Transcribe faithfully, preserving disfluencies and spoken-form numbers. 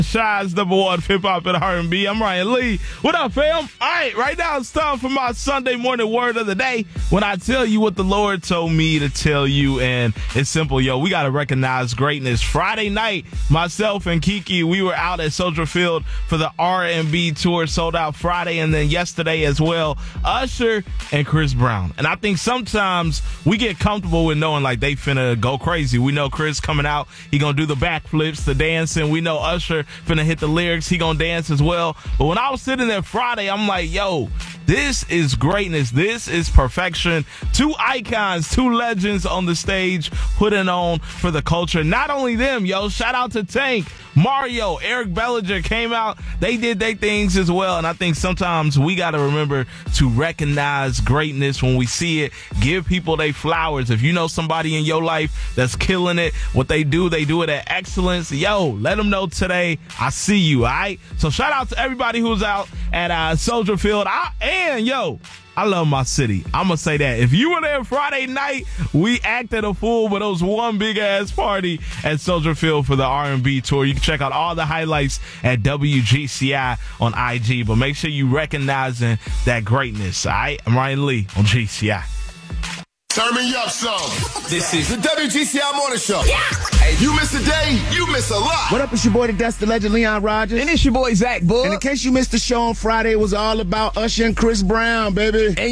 Shy's number one hip hop and R and B. I'm Ryan Lee. What up, fam? All right, right now it's time for my Sunday morning word of the day. When I tell you what the Lord told me to tell you, and it's simple, yo. We got to recognize greatness. Friday night, myself and Kiki, we were out at Soldier Field for the R and B tour, sold out Friday, and then yesterday as well, Usher and Chris Brown. And I think sometimes we get comfortable with knowing like they finna go crazy. We know Chris coming out, he gonna do the backflips, the dancing. We know Usher finna hit the lyrics, he gonna dance as well. But when I was sitting there Friday, I'm like, yo, this is greatness. This is perfection. Two icons, two legends on the stage putting on for the culture. Not only them, yo, shout out to Tank, Mario, Eric Bellinger came out. They did their things as well. And I think sometimes we got to remember to recognize greatness when we see it. Give people their flowers. If you know somebody in your life that's killing it, what they do, they do it at excellence. Yo, let them know today I see you, all right? So shout out to everybody who's out at uh, Soldier Field. I, and, yo, I love my city. I'm going to say that. If you were there Friday night, we acted a fool, but it was one big-ass party at Soldier Field for the R and B tour. You can check out all the highlights at W G C I on I G, but make sure you recognizing that greatness, all right? I'm Ryan Lee on G C I. Turn me up some. This is The W G C I Morning Show. Yeah. Hey, you miss a day, you miss a lot. What up, it's your boy, the Dust, the Legend, Leon Rogers. And it's your boy, Zach Bull. And in case you missed the show on Friday, it was all about Usher and Chris Brown, baby. And